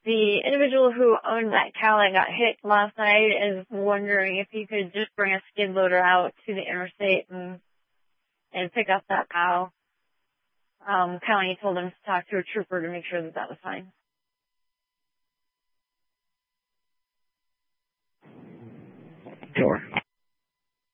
The individual who owned that cow that got hit last night is wondering if he could just bring a skid loader out to the interstate and pick up that cow. County told him to talk to a trooper to make sure that that was fine.